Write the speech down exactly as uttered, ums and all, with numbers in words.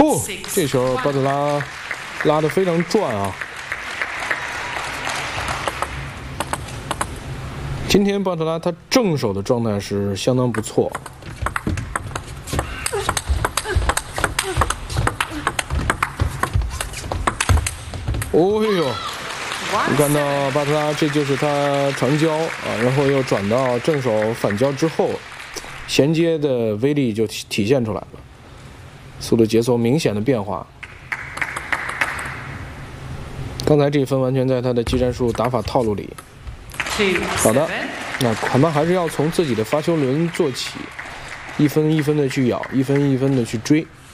哦，这球巴特拉拉得非常转啊！今天巴特拉他正手的状态是相当不错。哦呦！ 你看到巴特拉，这就是他传交啊，然后又转到正手反交之后，衔接的威力就体体现出来了，速度节奏明显的变化。刚才这一分完全在他的技战术打法套路里。好的，那咱们还是要从自己的发球轮做起，一分一分的去咬，一分一分的去追。